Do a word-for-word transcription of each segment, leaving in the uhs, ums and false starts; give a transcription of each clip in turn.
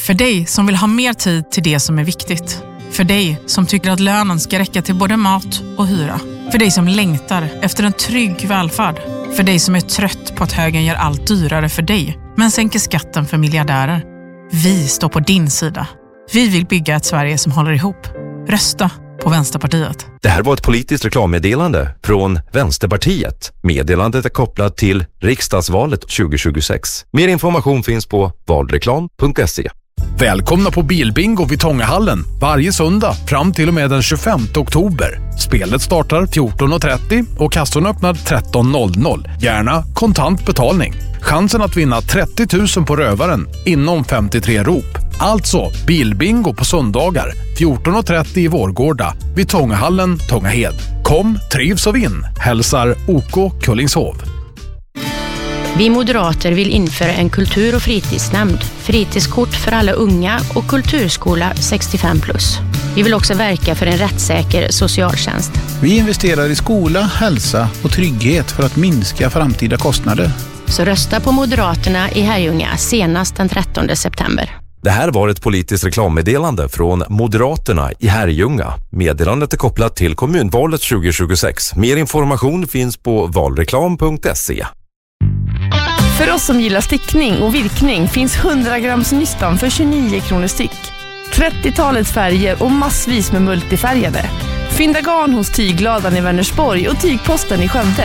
För dig som vill ha mer tid till det som är viktigt. För dig som tycker att lönen ska räcka till både mat och hyra. För dig som längtar efter en trygg välfärd. För dig som är trött på att högern gör allt dyrare för dig, men sänker skatten för miljardärer. Vi står på din sida. Vi vill bygga ett Sverige som håller ihop. Rösta på Vänsterpartiet. Det här var ett politiskt reklammeddelande från Vänsterpartiet. Meddelandet är kopplat till riksdagsvalet tjugo tjugosex. Mer information finns på valreklam punkt se. Välkomna på Bilbingo vid Tångahallen varje söndag fram till och med den tjugofemte oktober. Spelet startar fjorton och trettio och kassorna öppnar tretton noll noll. Gärna kontant betalning. Chansen att vinna trettio tusen på rövaren inom femtiotre rop. Alltså Bilbingo på söndagar fjorton och trettio i Vårgårda vid Tångahallen, Tångahed. Kom, trivs och vinn. Hälsar O K Kullingshov. Vi moderater vill införa en kultur- och fritidsnämnd, fritidskort för alla unga och kulturskola sextiofem plus. Vi vill också verka för en rättssäker socialtjänst. Vi investerar i skola, hälsa och trygghet för att minska framtida kostnader. Så rösta på Moderaterna i Herrljunga senast den trettonde september. Det här var ett politiskt reklammeddelande från Moderaterna i Herrljunga. Meddelandet är kopplat till kommunvalet tjugo tjugosex. Mer information finns på valreklam punkt se. För oss som gillar stickning och virkning finns hundra grams nystan för tjugonio kronor styck. trettiotalet färger och massvis med multifärgade. Fynda garn hos Tygladan i Vänersborg och Tygposten i Skövde.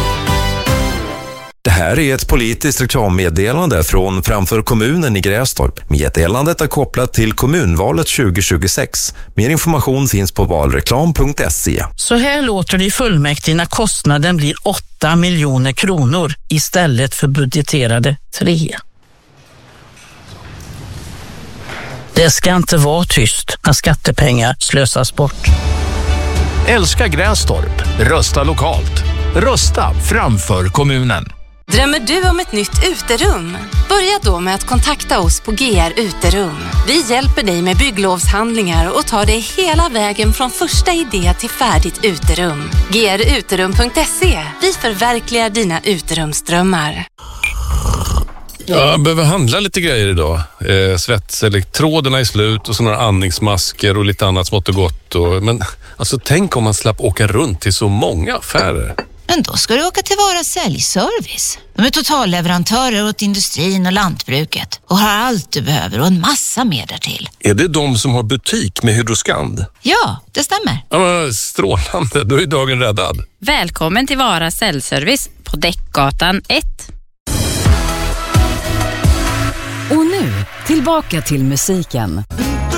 Det här är ett politiskt reklammeddelande från Framför kommunen i Grästorp. Meddelandet är kopplat till kommunvalet tjugo tjugosex. Mer information finns på valreklam punkt se. Så här låter det i fullmäktige när kostnaden blir åtta miljoner kronor istället för budgeterade tre. Det ska inte vara tyst när skattepengar slösas bort. Älska Grästorp. Rösta lokalt. Rösta framför kommunen. Drömmer du om ett nytt uterum? Börja då med att kontakta oss på G R Uterum. Vi hjälper dig med bygglovshandlingar och tar dig hela vägen från första idé till färdigt uterum. G R uterum punkt se. Vi förverkligar dina uterumsdrömmar. Jag behöver handla lite grejer idag. Eh, svetselektroderna är slut och sådana andningsmasker och lite annat smått och gott. Och, men alltså tänk om man slapp åka runt till så många affärer. Men då ska du åka till Vara Säljservice. De är totalleverantörer åt industrin och lantbruket och har allt du behöver och en massa mer därtill. Är det de som har butik med Hydroskand? Ja, det stämmer. Ja, men strålande, då är dagen räddad. Välkommen till Vara Säljservice på Däckgatan ett. Och nu, tillbaka till musiken.